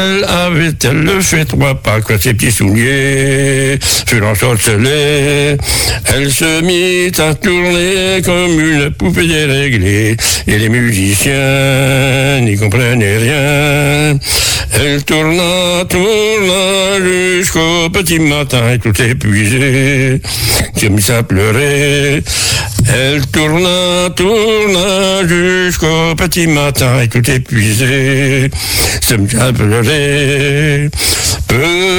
Avait-elle fait 3 pas que ses petits souliers sur l'ensorcelé? Elle se mit à tourner comme une poupée déréglée, et les musiciens n'y comprenaient rien. Elle tourna jusqu'au petit matin, tout épuisé, se mit à pleurer. Elle tourna jusqu'au petit matin, tout épuisé, se mit à pleurer.